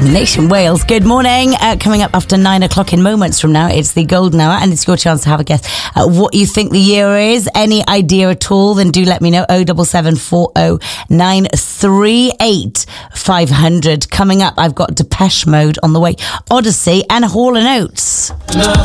Nation Wales. Good morning. Coming up after 9 o'clock in moments from now, it's the golden hour, and it's your chance to have a guess at what you think the year is. Any idea at all, then do let me know. 07740 938 500. Coming up, I've got Depeche Mode on the way, Odyssey, and Hall & Oates.